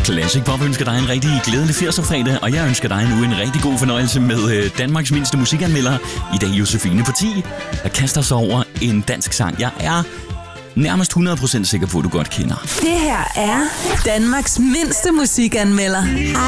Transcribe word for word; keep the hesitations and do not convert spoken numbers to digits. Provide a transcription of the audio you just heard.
Classic Pop ønsker dig en rigtig glædelig firser-fredag, og jeg ønsker dig nu en rigtig god fornøjelse med øh, Danmarks mindste musikanmelder. I dag Josefine på ti, der kaster sig over en dansk sang. Jeg er nærmest hundrede procent sikker på, at du godt kender. Det her er Danmarks mindste musikanmelder.